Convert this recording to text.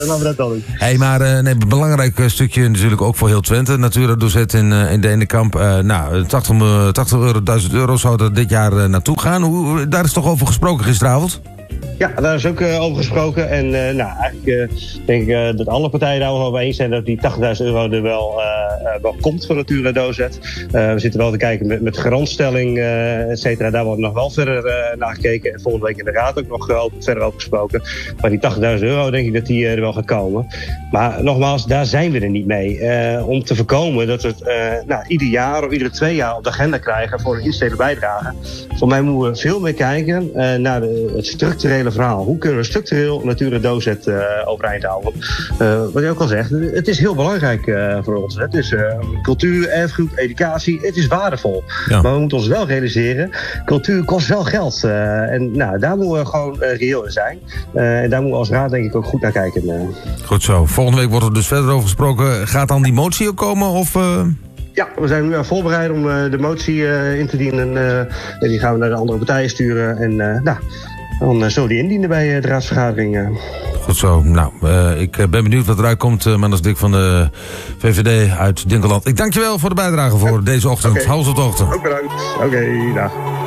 gaan we dat dan doen. Hey, maar een belangrijk stukje natuurlijk ook voor heel Twente. Natura Dozet in de Enekamp. 80.000 euro zou er dit jaar naartoe gaan. Daar is toch over gesproken gisteravond? Ja, daar is ook over gesproken. En eigenlijk denk ik dat alle partijen daar wel over eens zijn dat die 80.000 euro er wel komt voor Natura Dozet. We zitten wel te kijken met garantstelling, et cetera. Daar wordt nog wel verder naar gekeken. En volgende week in de raad ook nog verder over gesproken. Maar die 80.000 euro denk ik dat die er wel gaat komen. Maar nogmaals, daar zijn we er niet mee. Om te voorkomen dat we het ieder jaar of iedere 2 jaar op de agenda krijgen voor een instedelijke bijdrage. Voor mij moeten we veel meer kijken naar het structurele verhaal. Hoe kunnen we structureel Natura Dozet overeind houden? Wat je ook al zegt, het is heel belangrijk voor ons. Het is cultuur, erfgoed, educatie. Het is waardevol. Ja. Maar we moeten ons wel realiseren, cultuur kost wel geld. En daar moeten we gewoon reëel in zijn. En daar moeten we als raad denk ik ook goed naar kijken. Goed zo. Volgende week wordt er dus verder over gesproken. Gaat dan die motie ook komen? Of... Ja, we zijn nu aan voorbereid om de motie in te dienen. En die gaan we naar de andere partijen sturen. En dan zullen die indienen bij de raadsvergadering. Goed zo. Nou, ik ben benieuwd wat eruit komt. Mannes Dik van de VVD uit Dinkeland. Ik dank je wel voor de bijdrage voor deze ochtend. Okay. Hou ze op de hoogte. Ook bedankt. Oké, dag.